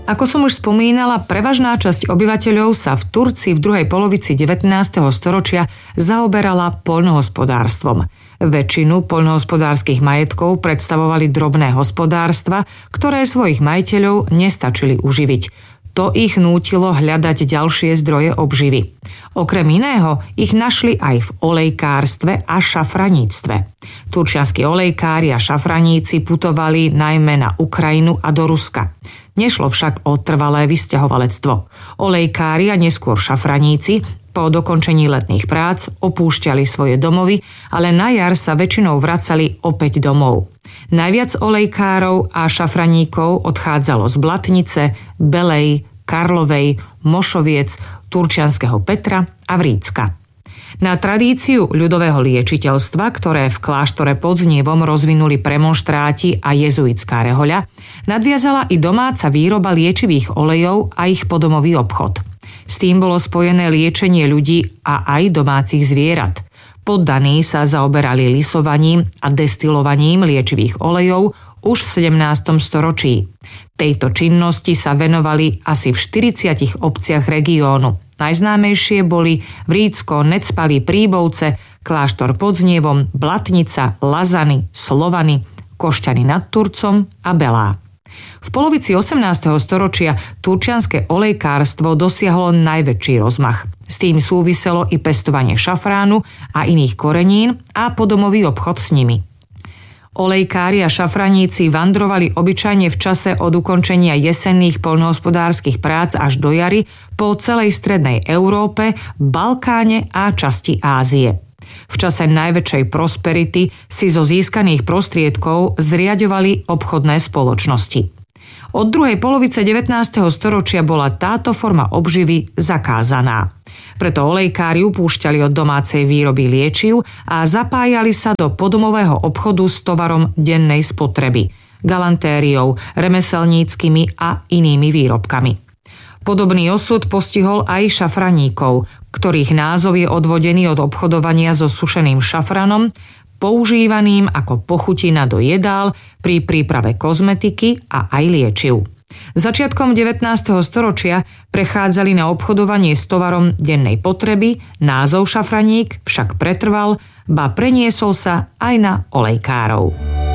Ako som už spomínala, prevažná časť obyvateľov sa v Turcii v druhej polovici 19. storočia zaoberala poľnohospodárstvom. Väčšinu poľnohospodárskych majetkov predstavovali drobné hospodárstva, ktoré svojich majiteľov nestačili uživiť. To ich nútilo hľadať ďalšie zdroje obživy. Okrem iného ich našli aj v olejkárstve a šafraníctve. Turčianski olejkári a šafraníci putovali najmä na Ukrajinu a do Ruska. Nešlo však o trvalé vysťahovalectvo. Olejkári a neskôr šafraníci po dokončení letných prác opúšťali svoje domovy, ale na jar sa väčšinou vracali opäť domov. Najviac olejkárov a šafraníkov odchádzalo z Blatnice, Belej, Karlovej, Mošoviec, Turčianskeho Petra a Vrícka. Na tradíciu ľudového liečiteľstva, ktoré v kláštore pod Znievom rozvinuli premonštráti a jezuitská rehoľa, nadviazala i domáca výroba liečivých olejov a ich podomový obchod. S tým bolo spojené liečenie ľudí a aj domácich zvierat. Poddaní sa zaoberali lisovaním a destilovaním liečivých olejov už v 17. storočí. Tejto činnosti sa venovali asi v 40 obciach regiónu. Najznámejšie boli Vrícko, Necpalí, Príbovce, kláštor pod Znievom, Blatnica, Lazany, Slovany, Košťany nad Turcom a Belá. V polovici 18. storočia turčianske olejkárstvo dosiahlo najväčší rozmach. S tým súviselo i pestovanie šafránu a iných korenín a podomový obchod s nimi. Olejkári a šafraníci vandrovali obyčajne v čase od ukončenia jesenných poľnohospodárskych prác až do jary po celej strednej Európe, Balkáne a časti Ázie. V čase najväčšej prosperity si zo získaných prostriedkov zriaďovali obchodné spoločnosti. Od druhej polovice 19. storočia bola táto forma obživy zakázaná. Preto olejkári upúšťali od domácej výroby liečiv a zapájali sa do podomového obchodu s tovarom dennej spotreby, galantériou, remeselníckymi a inými výrobkami. Podobný osud postihol aj šafraníkov, ktorých názov je odvodený od obchodovania so sušeným šafranom, používaným ako pochutina do jedál pri príprave kozmetiky a aj liečiv. Začiatkom 19. storočia prechádzali na obchodovanie s tovarom dennej potreby, názov šafraník však pretrval, ba preniesol sa aj na olejkárov.